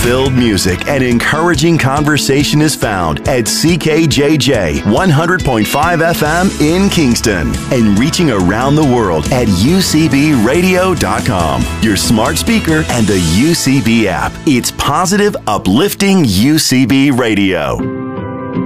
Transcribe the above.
filled music and encouraging conversation is found at CKJJ 100.5 FM in Kingston and reaching around the world at UCBradio.com, your smart speaker, and the UCB app. It's positive, uplifting UCB Radio.